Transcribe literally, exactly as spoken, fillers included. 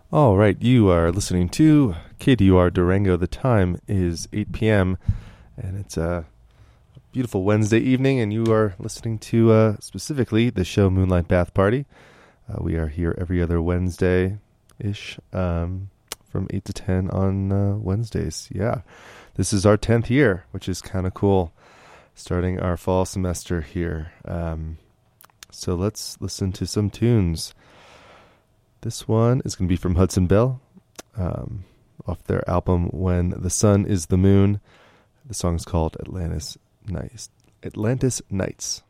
All right, you are listening to K D U R Durango. The time is eight p.m. and it's a beautiful Wednesday evening, and you are listening to uh, specifically the show Moonlight Bath Party. Uh, we are here every other Wednesday-ish um, from eight to ten on uh, Wednesdays. Yeah, this is our tenth year, which is kind of cool, starting our fall semester here. Um, so let's listen to some tunes. This one is going to be from Hudson Bell, um, off their album When the Sun is the Moon. The song is called Atlantis Nights. Atlantis Nights.